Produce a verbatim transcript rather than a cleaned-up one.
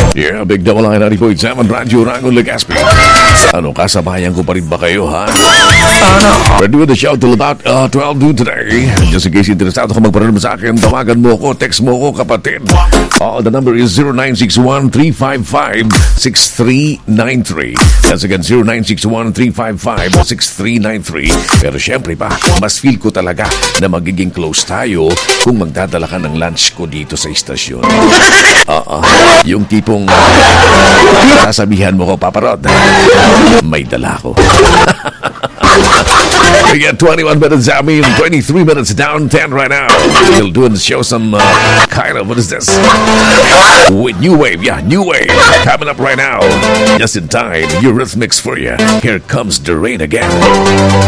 Yeah, Big Double I ninety point seven Radyo Rangon Legazpi. Ano, kasabayan ko pa rin ba kayo, ha? Ano? We're doing the show till about uh, twelve noon today. Just in case interesado ka magparalam sa akin, tawagan mo ko, text mo ko, kapatid. Oh, the number is zero nine six one, three five five, six three nine three. That's again, zero nine six one, three five five, six three nine three. Pero syempre pa, mas feel ko talaga na magiging close tayo kung magdadala ka ng lunch ko dito sa istasyon. Oo, yung tipong sasabihan mo ko, Papa Rod, may dala ko. We got twenty-one minutes, I mean twenty-three minutes down, ten right now. Still doing the show some uh, kind of, what is this? With New Wave, yeah, New Wave. Coming up right now. Just in time, Eurythmics for you. Here comes the rain again.